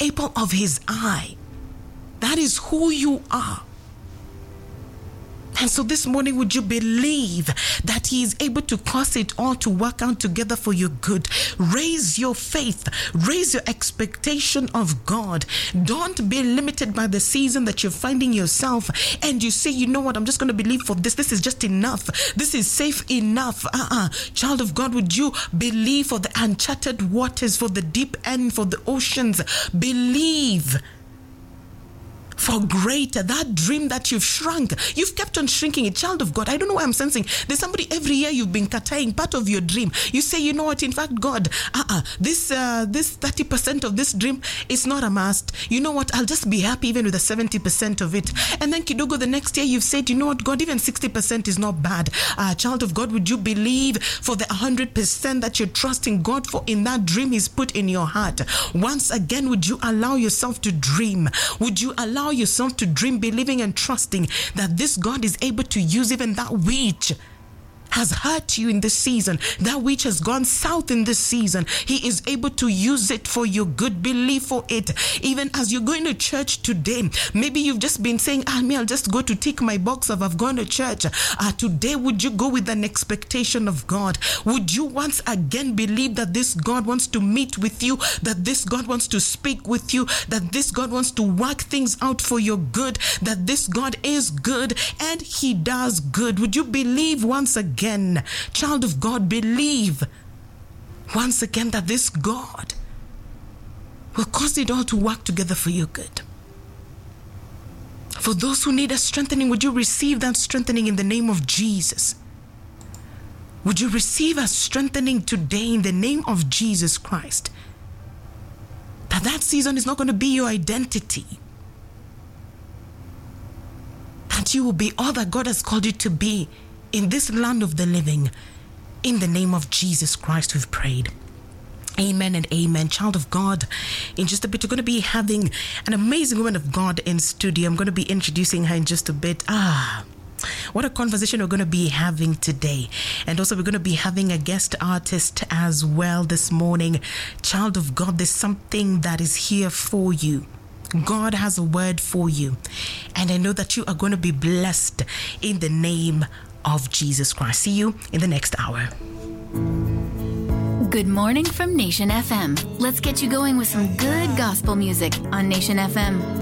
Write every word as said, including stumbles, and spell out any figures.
apple of his eye. That is who you are. And so this morning, would you believe that he is able to cause it all to work out together for your good? Raise your faith. Raise your expectation of God. Don't be limited by the season that you're finding yourself. And you say, you know what, I'm just going to believe for this. This is just enough. This is safe enough. Uh-uh. Child of God, would you believe for the uncharted waters, for the deep end, for the oceans? Believe for greater, that dream that you've shrunk. You've kept on shrinking it. Child of God, I don't know why I'm sensing there's somebody every year you've been cutting part of your dream. You say, you know what, in fact, God, uh-uh, this uh, this thirty percent of this dream is not a must. You know what, I'll just be happy even with the seventy percent of it. And then kidogo, the next year you've said, you know what, God, even sixty percent is not bad. Uh, child of God, would you believe for the one hundred percent that you're trusting God for in that dream he's put in your heart? Once again, would you allow yourself to dream? Would you allow yourself to dream, believing and trusting that this God is able to use even that which has hurt you in this season, that which has gone south in this season? He is able to use it for your good. Believe for it. Even as you're going to church today, maybe you've just been saying, ah, me, I'll just go to tick my box of I've gone to church. Uh, today, would you go with an expectation of God? Would you once again believe that this God wants to meet with you, that this God wants to speak with you, that this God wants to work things out for your good, that this God is good and he does good? Would you believe once again? Again, child of God, believe once again that this God will cause it all to work together for your good. For those who need a strengthening, would you receive that strengthening in the name of Jesus? Would you receive a strengthening today in the name of Jesus Christ? That that season is not going to be your identity. That you will be all that God has called you to be in this land of the living. In the name of Jesus Christ, we've prayed. Amen and amen. Child of God, in just a bit, we're going to be having an amazing woman of God in studio. I'm going to be introducing her in just a bit. Ah, what a conversation we're going to be having today. And also, we're going to be having a guest artist as well this morning. Child of God, there's something that is here for you. God has a word for you. And I know that you are going to be blessed in the name of Jesus Christ. See you in the next hour. Good morning from Nation F M. Let's get you going with some good gospel music on Nation F M.